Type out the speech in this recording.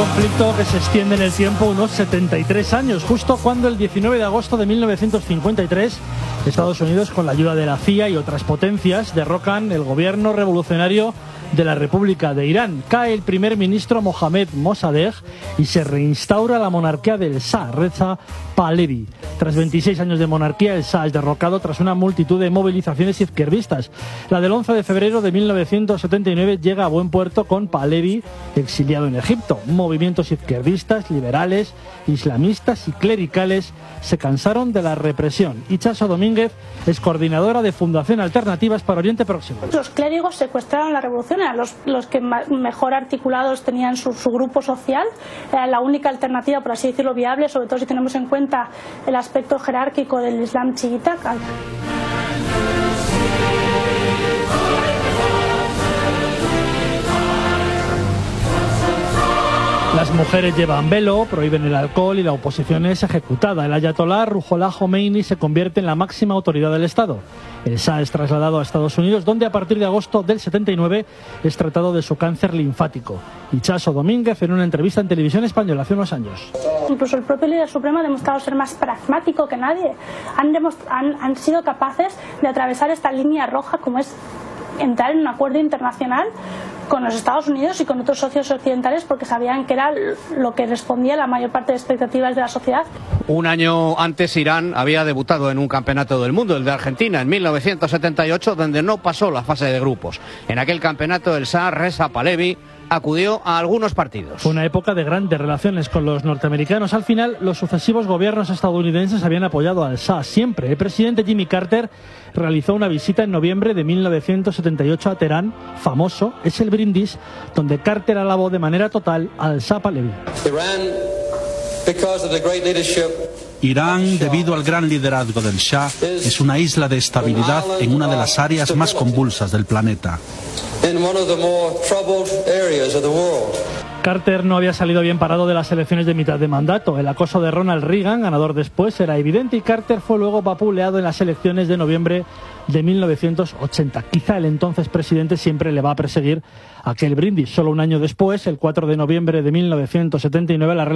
conflicto que se extiende en el tiempo unos 73 años, justo cuando el 19 de agosto de 1953 Estados Unidos, con la ayuda de la CIA y otras potencias, derrocan el gobierno revolucionario de la República de Irán. Cae el primer ministro Mohammad Mossadegh y se reinstaura la monarquía del Shah, Reza Pahlavi. Tras 26 años de monarquía, el Shah es derrocado tras una multitud de movilizaciones izquierdistas. La del 11 de febrero de 1979 llega a buen puerto con Pahlavi exiliado en Egipto. Movimientos izquierdistas, liberales, islamistas y clericales se cansaron de la represión. Itxaso Domínguez es coordinadora de Fundación Alternativas para Oriente Próximo. Los clérigos secuestraron la revolución, eran los que mejor articulados tenían su grupo social, era la única alternativa, por así decirlo, viable, sobre todo si tenemos en cuenta el aspecto jerárquico del Islam chiita. Las mujeres llevan velo, prohíben el alcohol y la oposición es ejecutada. El ayatolá Ruhollah Jomeini se convierte en la máxima autoridad del Estado. El Shah es trasladado a Estados Unidos, donde a partir de agosto del 79 es tratado de su cáncer linfático. Itxaso Domínguez en una entrevista en Televisión Española hace unos años. Incluso el propio líder supremo ha demostrado ser más pragmático que nadie. Han sido capaces de atravesar esta línea roja como es entrar en un acuerdo internacional con los Estados Unidos y con otros socios occidentales porque sabían que era lo que respondía a la mayor parte de expectativas de la sociedad. Un año antes Irán había debutado en un campeonato del mundo, el de Argentina, en 1978, donde no pasó la fase de grupos. En aquel campeonato el Shah Reza Pahlavi acudió a algunos partidos. Fue una época de grandes relaciones con los norteamericanos. Al final, los sucesivos gobiernos estadounidenses habían apoyado al Shah siempre. El presidente Jimmy Carter realizó una visita en noviembre de 1978 a Teherán. Famoso es el brindis donde Carter alabó de manera total al Shah Pahlavi. Irán, debido al gran liderazgo del Shah, es una isla de estabilidad en una de las áreas más convulsas del planeta. Carter no había salido bien parado de las elecciones de mitad de mandato. El acoso de Ronald Reagan, ganador después, era evidente y Carter fue luego vapuleado en las elecciones de noviembre de 1980. Quizá el entonces presidente siempre le va a perseguir aquel brindis. Solo un año después, el 4 de noviembre de 1979, la